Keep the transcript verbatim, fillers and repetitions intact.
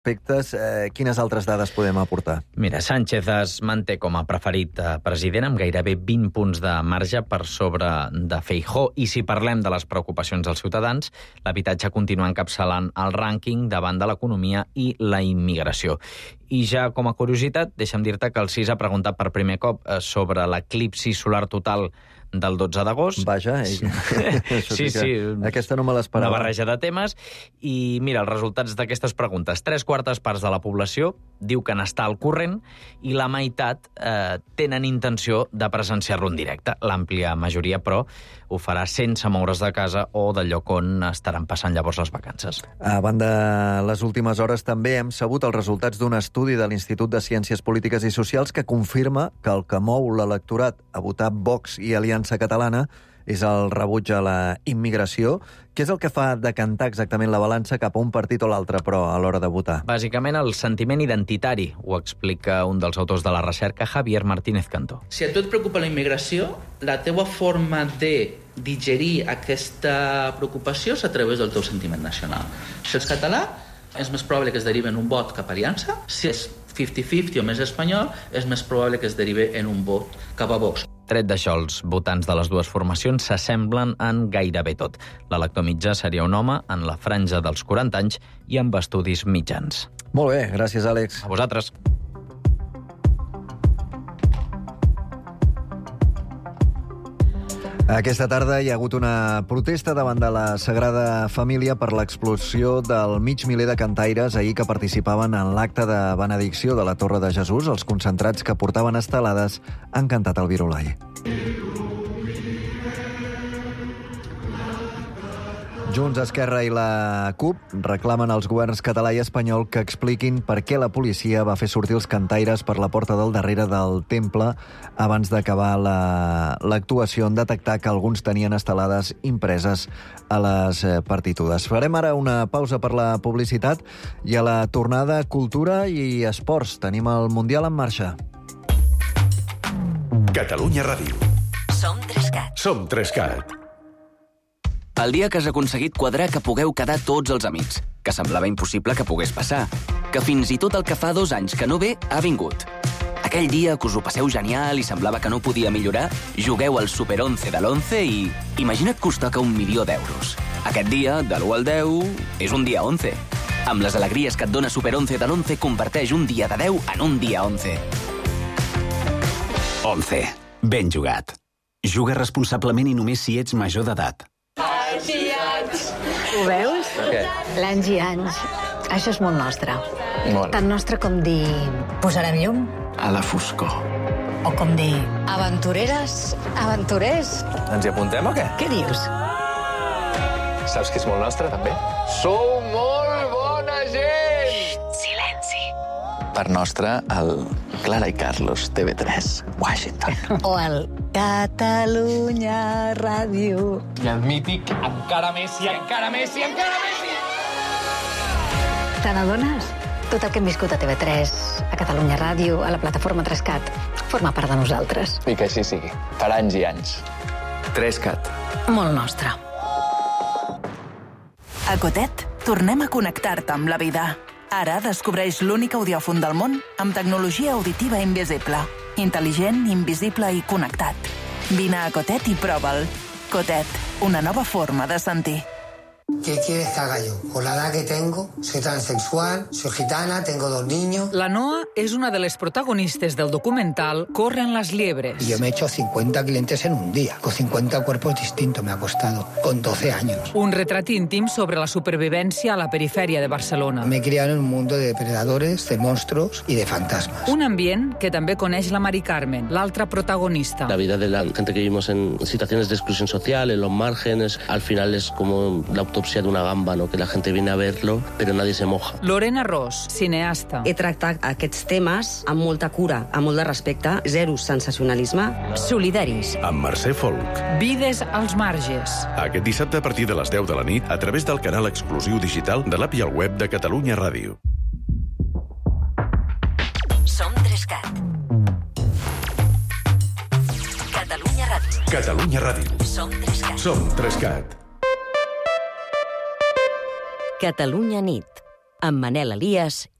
aspectes, eh, quines altres dades podem aportar? Mira, Sánchez es manté com a preferit president amb gairebé vint punts de marge per sobre de Feijóo. I si parlem de les preocupacions dels ciutadans, l'habitatge continua encapçalant el rànquing davant de l'economia i la immigració. I ja com a curiositat, deixa'm dir-te que el C I S ha preguntat per primer cop sobre l'eclipsi solar total del dotze d'agost. Vaja, eh? sí, sí. Aquesta no me l'esperava. Una barreja de temes. I mira, els resultats d'aquestes preguntes. Tres quartes parts de la població diu que n'està al corrent i la meitat eh, tenen intenció de presenciar-lo en directe. L'àmplia majoria, però, ho farà sense moure's de casa o del lloc on estaran passant llavors les vacances. A banda, les últimes hores també hem sabut els resultats d'un estudi de l'Institut de Ciències Polítiques i Socials que confirma que el que mou l'electorat a votar Vox i Aliança Catalana és el rebuig a la immigració. Què és el que fa decantar exactament la balança cap a un partit o l'altre, però, a l'hora de votar? Bàsicament, el sentiment identitari, ho explica un dels autors de la recerca, Javier Martínez Cantó. Si a tu et preocupa la immigració, la teua forma de digerir aquesta preocupació és a través del teu sentiment nacional. Si ets català, és més probable que es derivi en un vot cap a Aliança. Si és cinquanta cinquanta o més espanyol, és més probable que es derivi en un vot cap a Vox. Tret d'això, els votants de les dues formacions s'assemblen en gairebé tot. L'elector mitjà seria un home en la franja dels quaranta anys i amb estudis mitjans. Molt bé, gràcies, Àlex. A vosaltres. Aquesta tarda hi ha hagut una protesta davant de la Sagrada Família per l'explosió del mig miler de cantaires ahir que participaven en l'acte de benedicció de la Torre de Jesús. Els concentrats que portaven estelades han cantat el Virolai. Junts, Esquerra i la CUP reclamen als governs català i espanyol que expliquin per què la policia va fer sortir els cantaires per la porta del darrere del temple abans d'acabar la, l'actuació en detectar que alguns tenien estelades impreses a les partitudes. Farem ara una pausa per la publicitat i a la tornada cultura i esports. Tenim el Mundial en marxa. Catalunya Ràdio. Som Trescat. Som Trescat. El dia que has aconseguit quadrar que pugueu quedar tots els amics, que semblava impossible que pogués passar, que fins i tot el que fa dos anys que no ve ha vingut. Aquell dia que us ho passeu genial i semblava que no podia millorar, jugueu al Super onze de l'onze i imagina't que us toca un milió d'euros. Aquest dia, de l'u al deu, és un dia onze. Amb les alegries que et dona Super onze de l'onze, converteix un dia de deu en un dia onze. onze. Ben jugat. Juga responsablement i només si ets major d'edat. Anys i anys. Ho veus? Okay. L'anys i anys. Això és molt nostre. Molt. Tan nostre com dir posarem llum. A la foscor. O com dir aventureres, aventurers. Ens hi apuntem o què? Què dius? Saps que és molt nostre, també? Sou molt bona gent! Xxt, silenci. Per nostre, el Clara i Carlos, T V tres, Washington. O el Catalunya Ràdio. I el mític encara més i encara més i encara més i... Te n'adones? Tot el que hem viscut a T V tres, a Catalunya Ràdio, a la plataforma Trescat, forma part de nosaltres. I que així sigui. Per anys i anys. Trescat. Molt nostre. A Cotet, tornem a connectar-te amb la vida. Ara descobreix l'únic audiòfon del món amb tecnologia auditiva invisible. Intel·ligent, invisible i connectat. Vine a Cotet i prova'l. Cotet, una nova forma de sentir. ¿Qué quieres que haga yo? Con la edad que tengo, soy transexual, soy gitana, tengo dos niños. La Noa és una de les protagonistes del documental Corren las liebres. Y yo me he hecho cincuenta clientes en un día, con cincuenta cuerpos distintos me ha costado, con doce años. Un retrat íntim sobre la supervivència a la perifèria de Barcelona. Me he criado en un mundo de depredadores, de monstruos y de fantasmas. Un ambient que també coneix la Mari Carmen, l'altra protagonista. La vida de la gente que vivimos en situaciones de exclusión social, en los márgenes, al final es como la autopsia de una gamba, ¿no? Que la gente viene a verlo, pero nadie se moja. Lorena Ros, cineasta. He tractat aquests temes amb molta cura, amb molt de respecte, zero sensacionalisme. Solidaris. Amb Mercè Folk. Vides als marges. Aquest dissabte a partir de les deu de la nit a través del canal exclusiu digital de l'app i el web de Catalunya Ràdio. Som Trescat. Catalunya Ràdio. Catalunya Ràdio. Som Trescat. Som Trescat. Catalunya nit. amb Manel Elias